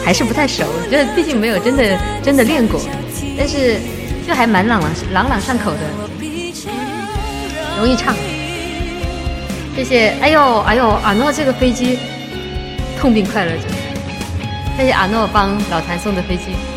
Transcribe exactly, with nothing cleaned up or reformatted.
还是不太熟，这毕竟没有真的真的练过，但是就还蛮朗朗朗朗上口的，容易唱。谢谢，哎呦哎呦，阿诺这个飞机痛并快乐着，谢谢阿诺帮老谭送的飞机。